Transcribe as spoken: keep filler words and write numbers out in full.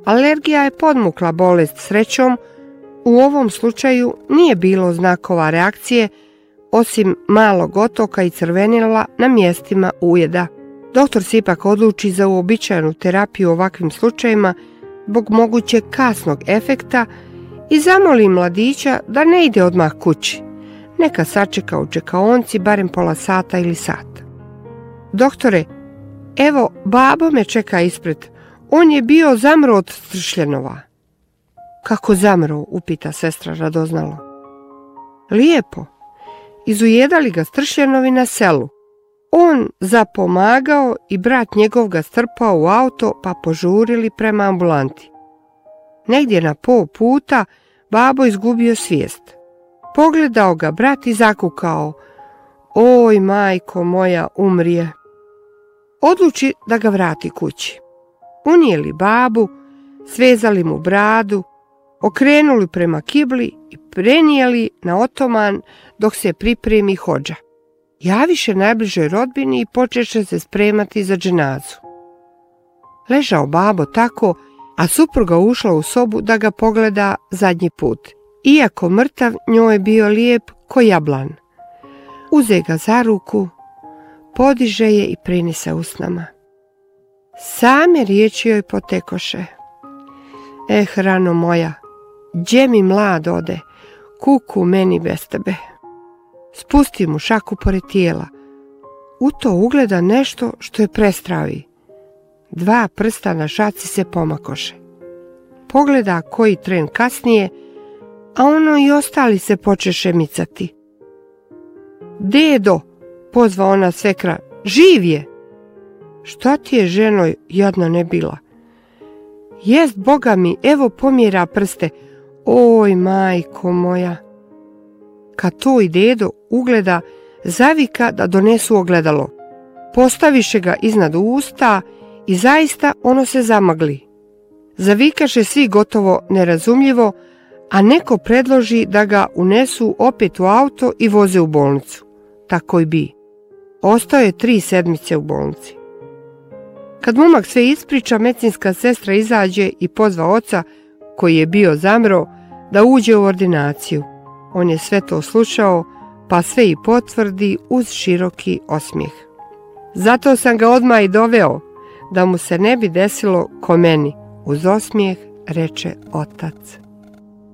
Alergija je podmukla bolest. Srećom, u ovom slučaju nije bilo znakova reakcije, osim malog otoka i crvenila na mjestima ujeda. Doktor se ipak odluči za uobičajenu terapiju u ovakvim slučajima zbog mogućeg kasnog efekta i zamoli mladića da ne ide odmah kući. Neka sačeka u čekaonci barem pola sata ili sat. Doktore, evo, babo me čeka ispred. On je bio zamro od stršljenova. Kako zamro? Upita sestra radoznalo. Lijepo. Izujedali ga stršljenovi na selu. On zapomagao i brat njegov ga strpao u auto pa požurili prema ambulanti. Negdje na pol puta babo izgubio svijest. Pogledao ga brat i zakukao. Oj, majko moja, umrije. Odluči da ga vrati kući. Unijeli babu, svezali mu bradu, okrenuli prema kibli i prenijeli na otoman dok se pripremi hodža. Javiše najbližoj rodbini i počeše se spremati za dženazu. Ležao babo tako, a supruga ušla u sobu da ga pogleda zadnji put. Iako mrtav, njoj je bio lijep ko jablan. Uze ga za ruku, podiže je i prinese usnama. Same riječi joj potekoše. Eh, rano moja, gdje mi mlad ode, kuku meni bez tebe. Spusti mu šaku pored tijela. U to ugleda nešto što je prestravi. Dva prsta na šaci se pomakoše. Pogleda koji tren kasnije, a ono i ostali se počeše micati. Dedo, pozva ona svekra, živ je. Šta ti je, ženo, jadna ne bila? Jest, Boga mi, evo pomjera prste. Oj, majko moja. Kad to i dedo ugleda, zavika da donesu ogledalo. Postaviše ga iznad usta i zaista ono se zamagli. Zavikaše svi gotovo nerazumljivo, a neko predloži da ga unesu opet u auto i voze u bolnicu. Tako i bi. Ostao je tri sedmice u bolnici. Kad momak sve ispriča, medicinska sestra izađe i pozva oca, koji je bio zamro, da uđe u ordinaciju. On je sve to slušao, pa sve i potvrdi uz široki osmijeh. Zato sam ga odmah i doveo, da mu se ne bi desilo ko meni, uz osmijeh reče otac.